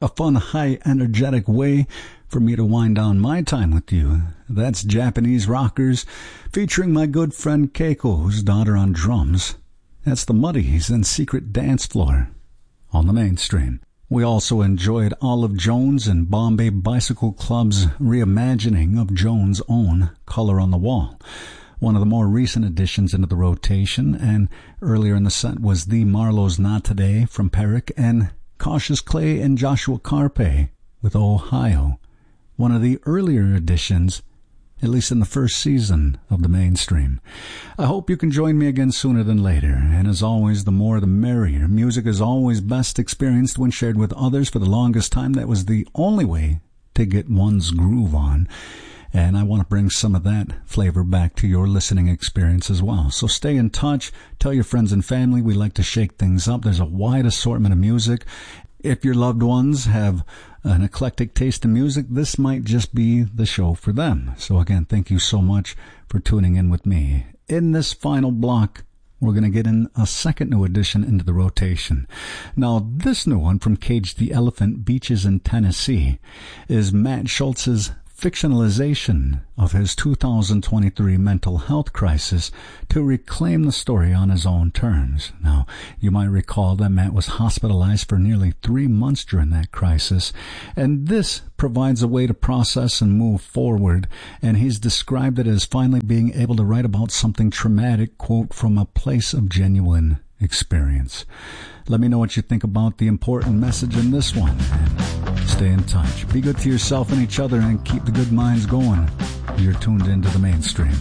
a fun, high, energetic way for me to wind down my time with you. That's Japanese Rockers, featuring my good friend Keiko, whose daughter on drums. That's the Muddies and Secret Dance Floor on the Mainstream. We also enjoyed Olive Jones and Bombay Bicycle Club's reimagining of Jones' own Color on the Wall, one of the more recent additions into the rotation, and earlier in the set was The Marlowe's Not Today from Perrick, and Cautious Clay and Joshua Carpe with Ohio, one of the earlier additions, at least in the first season of the Mainstream. I hope you can join me again sooner than later, and as always, the more the merrier. Music is always best experienced when shared with others. For the longest time, that was the only way to get one's groove on, and I want to bring some of that flavor back to your listening experience as well. So stay in touch, tell your friends and family. We like to shake things up. There's a wide assortment of music. If your loved ones have an eclectic taste in music, this might just be the show for them. So again, thank you so much for tuning in with me. In this final block, we're going to get in a second new addition into the rotation. Now, this new one from Cage the Elephant, Beaches in Tennessee, is Matt Schultz's fictionalization of his 2023 mental health crisis to reclaim the story on his own terms. Now, you might recall that Matt was hospitalized for nearly 3 months during that crisis, and this provides a way to process and move forward, and he's described it as finally being able to write about something traumatic, quote, from a place of genuine experience. Let me know what you think about the important message in this one, and stay in touch. Be good to yourself and each other, and keep the good minds going. You're tuned into the Mainstream.